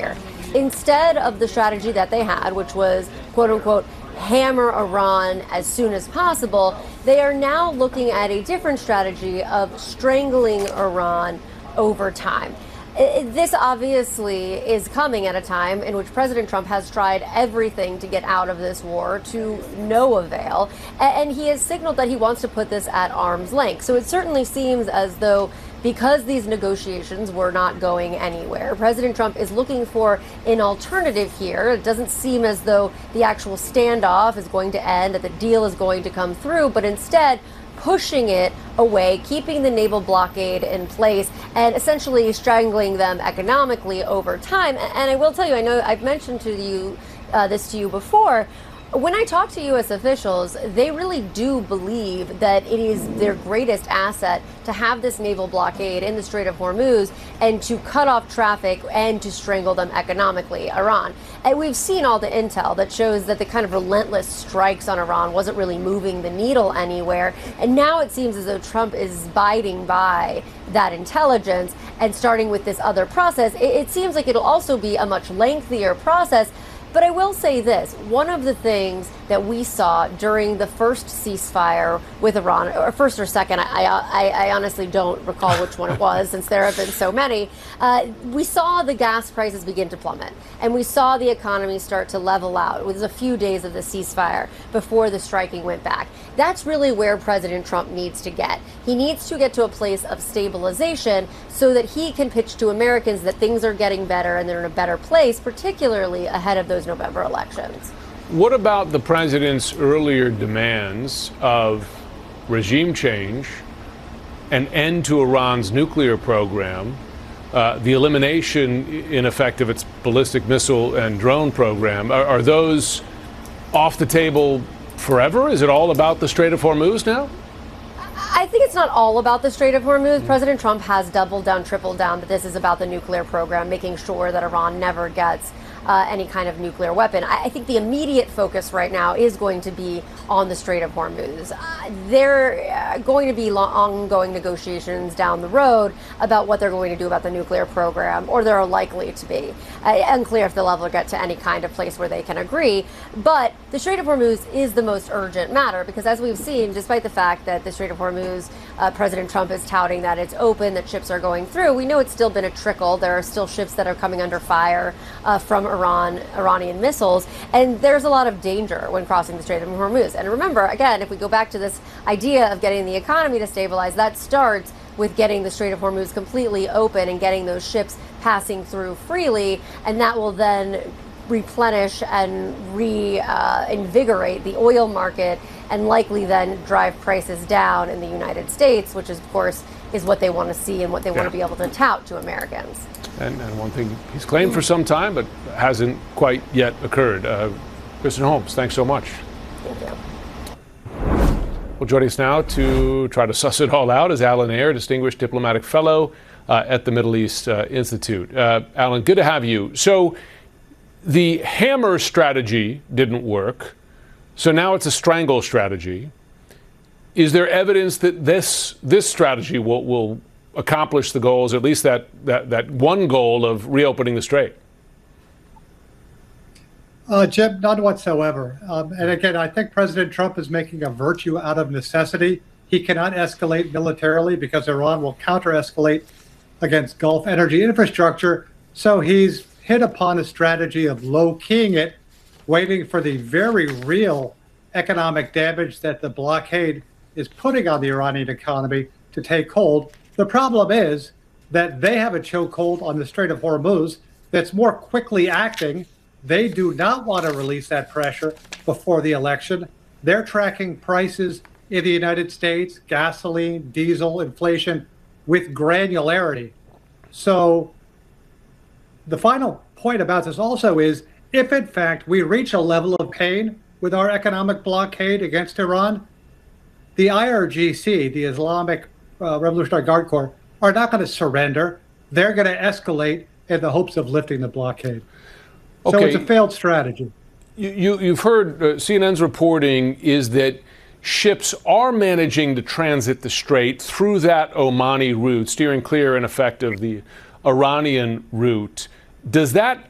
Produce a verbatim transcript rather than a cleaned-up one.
here. Instead of the strategy that they had, which was, quote unquote, hammer Iran as soon as possible, they are now looking at a different strategy of strangling Iran over time. This obviously is coming at a time in which President Trump has tried everything to get out of this war to no avail, and he has signaled that he wants to put this at arm's length. So it certainly seems as though, because these negotiations were not going anywhere, President Trump is looking for an alternative here. It doesn't seem as though the actual standoff is going to end, that the deal is going to come through, but instead pushing it away, keeping the naval blockade in place, and essentially strangling them economically over time. And I will tell you, I know I've mentioned to you uh, this to you before. When I talk to U S officials, they really do believe that it is their greatest asset to have this naval blockade in the Strait of Hormuz and to cut off traffic and to strangle them economically, Iran. And we've seen all the intel that shows that the kind of relentless strikes on Iran wasn't really moving the needle anywhere. And now it seems as though Trump is biding by that intelligence and starting with this other process. It, it seems like it'll also be a much lengthier process. But I will say this, one of the things that we saw during the first ceasefire with Iran, or first or second, I, I, I honestly don't recall which one it was since there have been so many, uh, we saw the gas prices begin to plummet, and we saw the economy start to level out. It was a few days of the ceasefire before the striking went back. That's really where President Trump needs to get. He needs to get to a place of stabilization so that he can pitch to Americans that things are getting better and they're in a better place, particularly ahead of those November elections. What about the president's earlier demands of regime change, an end to Iran's nuclear program, uh, the elimination, in effect, of its ballistic missile and drone program? Are, are those off the table forever? Is it all about the Strait of Hormuz now? I think it's not all about the Strait of Hormuz. Mm-hmm. President Trump has doubled down, tripled down that this is about the nuclear program, making sure that Iran never gets Uh, any kind of nuclear weapon. I, I think the immediate focus right now is going to be on the Strait of Hormuz. Uh, there are going to be long, ongoing negotiations down the road about what they're going to do about the nuclear program, or there are likely to be. Uh, unclear if they'll ever get to any kind of place where they can agree. But the Strait of Hormuz is the most urgent matter because, as we've seen, despite the fact that the Strait of Hormuz, uh, President Trump is touting that it's open, that ships are going through, we know it's still been a trickle. There are still ships that are coming under fire uh, from Iran, Iranian missiles, and there's a lot of danger when crossing the Strait of Hormuz. And remember, again, if we go back to this idea of getting the economy to stabilize, that starts with getting the Strait of Hormuz completely open and getting those ships passing through freely, and that will then replenish and reinvigorate uh, the oil market and likely then drive prices down in the United States, which is, of course, is what they want to see and what they yeah. want to be able to tout to Americans. And, and one thing he's claimed for some time, but hasn't quite yet occurred. Uh, Kristen Holmes, thanks so much. Thank you. Well, joining us now to try to suss it all out is Alan Ayer, Distinguished Diplomatic Fellow uh, at the Middle East uh, Institute. Uh, Alan, good to have you. So the hammer strategy didn't work, so now it's a strangle strategy. Is there evidence that this this strategy will, will accomplish the goals, at least that, that, that one goal of reopening the strait? Uh, Jim, none whatsoever. Um, and again, I think President Trump is making a virtue out of necessity. He cannot escalate militarily because Iran will counter-escalate against Gulf energy infrastructure. So he's hit upon a strategy of low-keying it, waiting for the very real economic damage that the blockade is putting on the Iranian economy to take hold. The problem is that they have a chokehold on the Strait of Hormuz that's more quickly acting. They do not want to release that pressure before the election. They're tracking prices in the United States, gasoline, diesel, inflation, with granularity. So the final point about this also is, if in fact we reach a level of pain with our economic blockade against Iran, the I R G C, the Islamic Uh, Revolutionary Guard Corps, are not going to surrender. They're going to escalate in the hopes of lifting the blockade. Okay. So it's a failed strategy. You, you, you've heard uh, C N N's reporting is that ships are managing to transit the strait through that Omani route, steering clear, in effect, of the Iranian route. Does that